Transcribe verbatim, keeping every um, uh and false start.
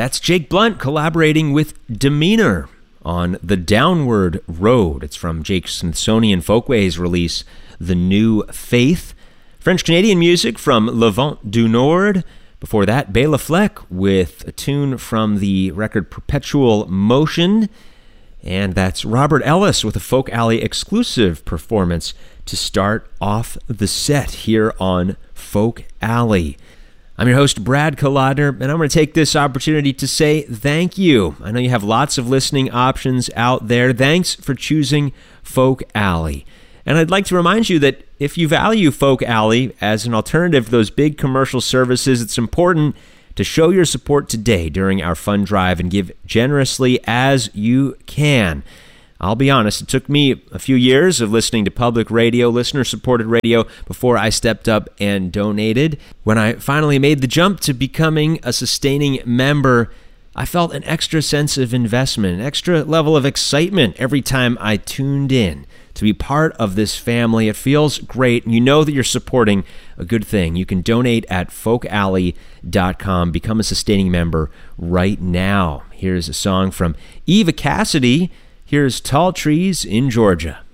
That's Jake Blunt collaborating with Demeanor on The Downward Road. It's from Jake's Smithsonian Folkways release, The New Faith. French-Canadian music from Le Vent du Nord. Before that, Bela Fleck with a tune from the record Perpetual Motion. And that's Robert Ellis with a Folk Alley exclusive performance to start off the set here on Folk Alley. I'm your host, Brad Kolodner, and I'm going to take this opportunity to say thank you. I know you have lots of listening options out there. Thanks for choosing Folk Alley. And I'd like to remind you that if you value Folk Alley as an alternative to those big commercial services, it's important to show your support today during our fund drive and give generously as you can. I'll be honest, it took me a few years of listening to public radio, listener-supported radio, before I stepped up and donated. When I finally made the jump to becoming a sustaining member, I felt an extra sense of investment, an extra level of excitement every time I tuned in to be part of this family. It feels great, and you know that you're supporting a good thing. You can donate at folk alley dot com. Become a sustaining member right now. Here's a song from Eva Cassidy. Here's Tall Trees in Georgia.